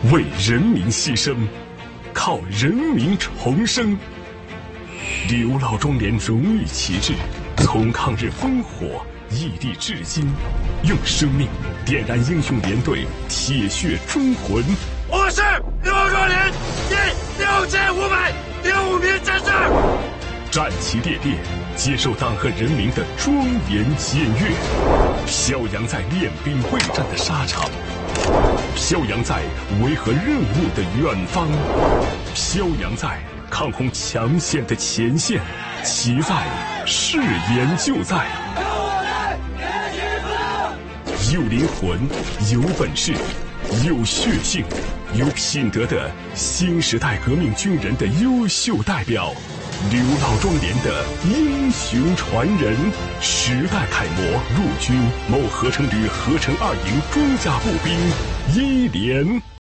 为人民牺牲，靠人民重生。刘老庄连荣誉旗帜从抗日烽火屹立至今，用生命点燃英雄连队铁血忠魂。 我是刘老庄连第6506名战士， 战旗猎猎，接受党和人民的庄严检阅，飘扬在练兵备战的沙场，飘扬在维和任务的远方，飘扬在抗洪抢险的前线，其在，誓言就在。有灵魂，有本事，有血性，有品德的新时代革命军人的优秀代表，刘老庄连的英雄传人，时代楷模，陆军某合成旅合成2营装甲步兵1连。